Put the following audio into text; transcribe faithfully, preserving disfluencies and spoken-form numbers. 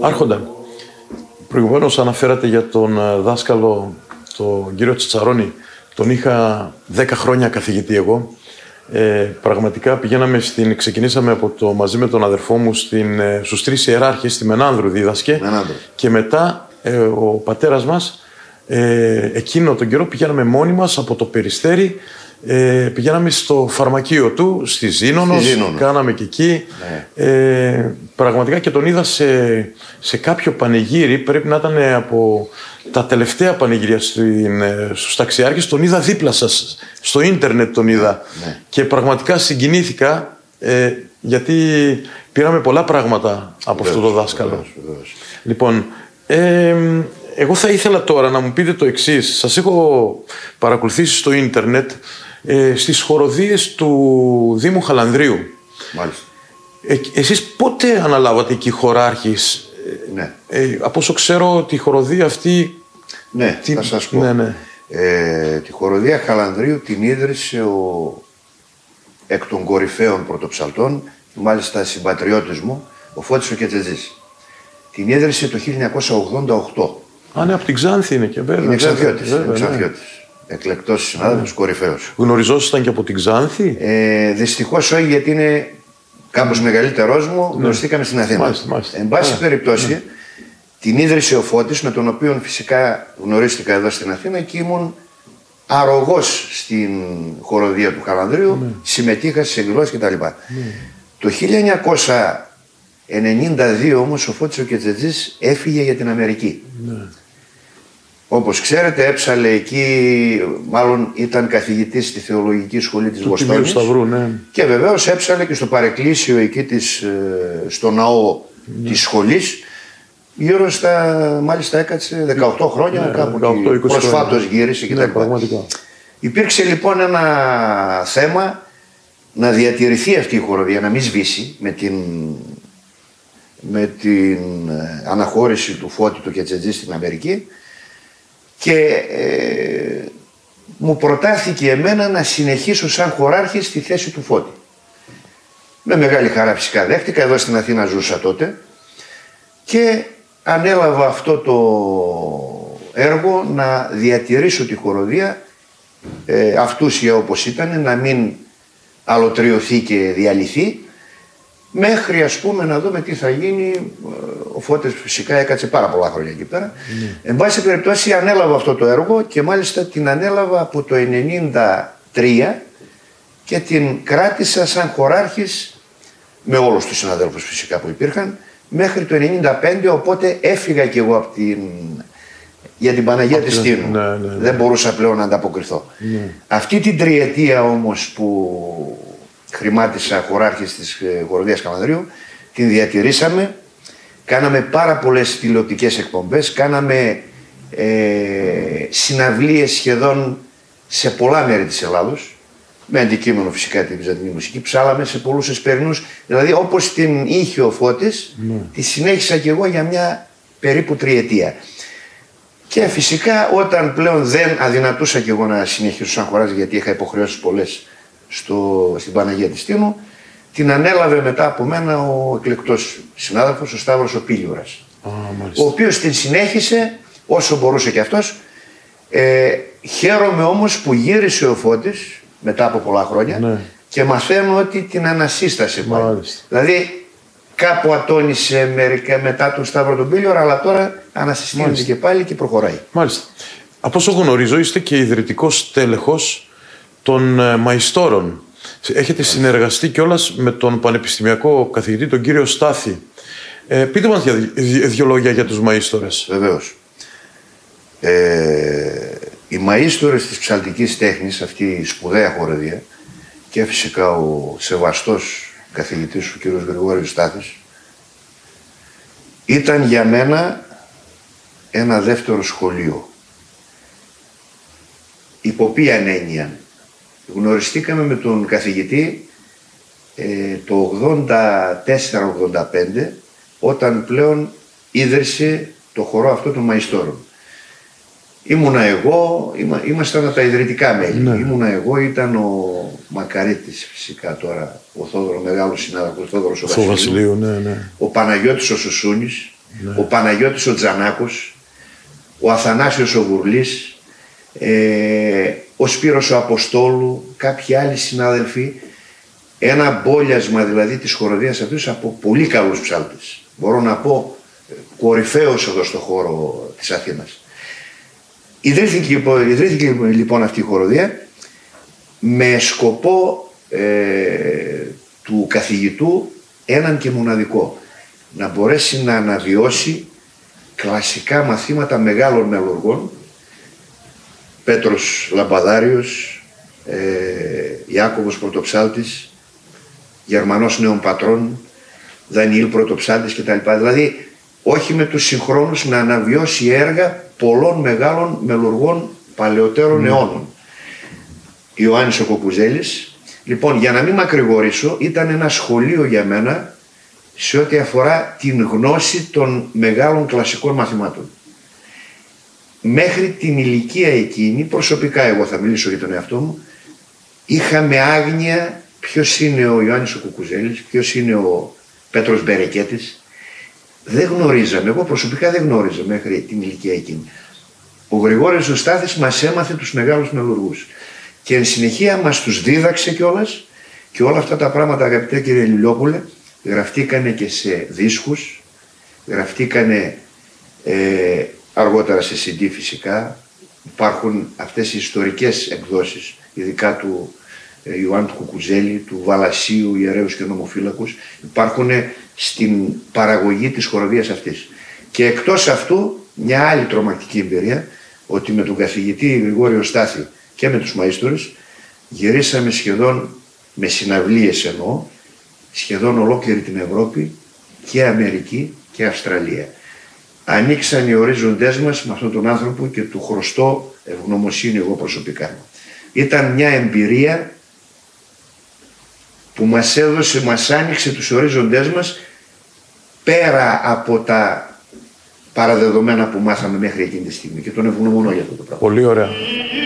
Άρχοντα, προηγουμένως αναφέρατε για τον δάσκαλο, τον κύριο Τσατσαρώνη. Τον είχα δέκα χρόνια καθηγητή εγώ. Ε, πραγματικά πηγαίναμε στην, ξεκινήσαμε από το, μαζί με τον αδερφό μου στην, στους τρεις ιεράρχες, στη Μενάνδρου δίδασκε. Μενάνδρου. Και μετά ε, ο πατέρας μας, ε, εκείνο τον καιρό πηγαίναμε μόνοι μας από το Περιστέρι, ε, πηγαίναμε στο φαρμακείο του, στη Ζήνονος, κάναμε και εκεί. Ναι. Ε, πραγματικά και τον είδα σε, σε κάποιο πανηγύρι, πρέπει να ήταν από τα τελευταία πανηγύρια στην, στους ταξιάρχες, τον είδα δίπλα σας, στο ίντερνετ τον είδα. Ναι. Και πραγματικά συγκινήθηκα, ε, γιατί πήραμε πολλά πράγματα από βεβαίως, αυτό το δάσκαλο. Βεβαίως, βεβαίως. Λοιπόν, ε, εγώ θα ήθελα τώρα να μου πείτε το εξής. Σας έχω παρακολουθήσει στο ίντερνετ ε, στις χοροδίες του Δήμου Χαλανδρίου. Μάλιστα. Ε, εσείς πότε αναλάβατε εκεί χωράρχης? Ναι. Ε, από όσο ξέρω τη χοροδία αυτή... Ναι, τι... θα σας πω. Ναι, ναι. Ε, τη χοροδία Χαλανδρίου την ίδρυσε ο εκ των κορυφαίων πρωτοψαλτών, μάλιστα συμπατριώτης μου, ο Φώτης ο Κετσετζής. Την ίδρυσε το χίλια εννιακόσια ογδόντα οκτώ. Α, ναι, από την Ξάνθη είναι και βέβαια. Είναι Ξανθιώτης, είναι Ξανθιώτης. Ναι. Εκλεκτός συνάδελφος, ναι. Κορυφαίος. Γνωριζόσασταν και από την Ξάνθη? Ε, δυστυχώς όχι, γιατί είναι κάπως mm. μεγαλύτερός μου, ναι. Γνωριστήκαμε στην Αθήνα. Μάλιστα, μάλιστα. Εν πάση yeah. περιπτώσει, yeah. την ίδρυσε ο Φώτης, με τον οποίο φυσικά γνωρίστηκα εδώ στην Αθήνα και ήμουν αρρωγός στην χοροδία του Χαλανδρίου, mm. συμμετείχα στις εκδηλώσεις κτλ. Mm. Το χίλια εννιακόσια ενενήντα δύο όμως ο Φώτης ο Κετσετζής έφυγε για την Αμερική. Mm. Όπως ξέρετε, έψαλε εκεί, μάλλον ήταν καθηγητής στη Θεολογική Σχολή της Βοστόνης. Σταυρού, ναι. Και βεβαίως έψαλε και στο παρεκκλήσιο εκεί της, στο ναό ναι. της σχολής. Γύρω στα, μάλιστα έκατσε δεκαοκτώ χρόνια, ναι, κάπου δεκαοκτώ, εκεί, προσφάτως γύρισε κτλ. Ναι, υπήρξε λοιπόν ένα θέμα να διατηρηθεί αυτή η χοροδία, να μην σβήσει με την, με την αναχώρηση του Φώτη του Κετσετζή στην Αμερική. Και ε, μου προτάθηκε εμένα να συνεχίσω σαν χωράρχης στη θέση του Φώτη. Με μεγάλη χαρά φυσικά δέχτηκα, εδώ στην Αθήνα ζούσα τότε και ανέλαβα αυτό το έργο να διατηρήσω τη χοροδία ε, αυτούσια όπως ήταν, να μην αλωτριωθεί και διαλυθεί, μέχρι ας πούμε να δούμε τι θα γίνει. Ο Φώτης φυσικά έκατσε πάρα πολλά χρόνια εκεί πέρα. Mm. Εν πάση περιπτώσει ανέλαβα αυτό το έργο και μάλιστα την ανέλαβα από το ενενήντα τρία και την κράτησα σαν χωράρχης με όλους τους συναδέλφους φυσικά που υπήρχαν μέχρι το ενενήντα πέντε, οπότε έφυγα κι εγώ από την... για την Παναγία της Τίνου. Ναι, ναι, ναι. Δεν μπορούσα πλέον να ανταποκριθώ. Ναι. Αυτή την τριετία όμως που χρημάτισα χωράρχης της χοροδίας Χαλανδρίου, την διατηρήσαμε, κάναμε πάρα πολλές τηλεοπτικές εκπομπές, κάναμε ε, συναυλίες σχεδόν σε πολλά μέρη της Ελλάδος, με αντικείμενο φυσικά την βυζαντινή μουσική, ψάλαμε σε πολλούς εσπερινούς, δηλαδή όπως την είχε ο Φώτης, mm. τη συνέχισα κι εγώ για μια περίπου τριετία. Και φυσικά όταν πλέον δεν αδυνατούσα κι εγώ να συνεχίσω σαν χωράρχης, γιατί είχα υποχρεώσεις πολλές στο, στην Παναγία της Τίνου, την ανέλαβε μετά από μένα ο εκλεκτός συνάδελφος, ο Σταύρος ο Πίλιουρας, ah, ο οποίος την συνέχισε όσο μπορούσε κι αυτός. Ε, χαίρομαι όμως που γύρισε ο Φώτης μετά από πολλά χρόνια, ναι. και μαθαίνω ότι την ανασύστασε πάλι. Δηλαδή κάπου ατώνησε μερικά μετά τον Σταύρο τον Πίλιουρα, αλλά τώρα ανασυστήνεται και πάλι και προχωράει. Μάλιστα. Από όσο γνωρίζω είστε και ιδρυτικός τέλεχος των ε, μαϊστόρων. Έχετε συνεργαστεί κιόλας με τον πανεπιστημιακό καθηγητή, τον κύριο Στάθη. Ε, πείτε μας για δύο λόγια για τους μαΐστορες. Βεβαίως. Ε, οι μαΐστορες της ψαλτικής τέχνης, αυτή η σπουδαία χοροδία, και φυσικά ο σεβαστός καθηγητής, ο κύριος Γρηγόριος Στάθης, ήταν για μένα ένα δεύτερο σχολείο. Υπό ποιαν έννοια? Γνωριστήκαμε με τον καθηγητή ε, το ογδόντα τέσσερα ογδόντα πέντε, όταν πλέον ίδρυσε το χορό αυτό των μαϊστόρων. Ήμουνα εγώ, είμα, ήμασταν τα ιδρυτικά μέλη. Ναι. Ήμουνα εγώ, ήταν ο Μακαρίτης φυσικά τώρα, ο Θόδωρο, μεγάλος συνάδελφος, ο Θόδωρος ο Βασιλείου, ναι, ναι. ο Παναγιώτης ο Σουσούνης, Ναι. Ο Παναγιώτης ο Τζανάκος, ο Αθανάσιος ο Γουρλής, ε, ο Σπύρος ο Αποστόλου, κάποιοι άλλοι συνάδελφοι. Ένα μπόλιασμα δηλαδή της χοροδίας αυτής από πολύ καλούς ψάλτες. Μπορώ να πω κορυφαίος εδώ στο χώρο της Αθήνας. Ιδρύθηκε, ιδρύθηκε λοιπόν αυτή η χοροδία με σκοπό ε, του καθηγητού έναν και μοναδικό. Να μπορέσει να αναβιώσει κλασικά μαθήματα μεγάλων μελουργών, Πέτρος Λαμπαδάριος, ε, Ιάκωβος Πρωτοψάλτης, Γερμανός Νέων Πατρών, Δανιήλ Πρωτοψάλτης κτλ. Δηλαδή όχι με τους συγχρόνους, να αναβιώσει έργα πολλών μεγάλων μελουργών παλαιότερων mm. αιώνων. Ιωάννης ο Κοκουζέλης. Λοιπόν, για να μην μακρηγορήσω, ήταν ένα σχολείο για μένα σε ό,τι αφορά την γνώση των μεγάλων κλασικών μαθημάτων. Μέχρι την ηλικία εκείνη, προσωπικά εγώ θα μιλήσω για τον εαυτό μου, είχαμε άγνοια ποιος είναι ο Ιωάννης ο Κουκουζέλης, ποιος είναι ο Πέτρος Μπερεκέτης. Δεν γνωρίζαμε, εγώ προσωπικά δεν γνώριζα μέχρι την ηλικία εκείνη. Ο Γρηγόρης ο Στάθης μας έμαθε τους μεγάλους μελουργούς και εν συνεχεία μας τους δίδαξε κιόλας, και όλα αυτά τα πράγματα, αγαπητέ κύριε Λιλόπουλε, γραφτήκανε και σε δίσκους, γραφτήκανε ε, αργότερα σε σι ντι φυσικά. Υπάρχουν αυτές οι ιστορικές εκδόσεις, ειδικά του ε, Ιωάννη του Κουκουζέλη, του Βαλασίου, Ιερέους και Νομοφύλακους, υπάρχουν στην παραγωγή της χοροδίας αυτής. Και εκτός αυτού, μια άλλη τρομακτική εμπειρία, ότι με τον καθηγητή Γρηγόριο Στάθη και με τους μαΐστορες γυρίσαμε σχεδόν, με συναυλίες εννοώ, σχεδόν ολόκληρη την Ευρώπη και Αμερική και Αυστραλία. Ανοίξαν οι ορίζοντές μας με αυτόν τον άνθρωπο και του χρωστώ ευγνωμοσύνη εγώ προσωπικά. Ήταν μια εμπειρία που μας έδωσε, μας άνοιξε τους ορίζοντές μας πέρα από τα παραδεδομένα που μάθαμε μέχρι εκείνη τη στιγμή, και τον ευγνωμονώ για αυτό το πράγμα. Πολύ ωραία.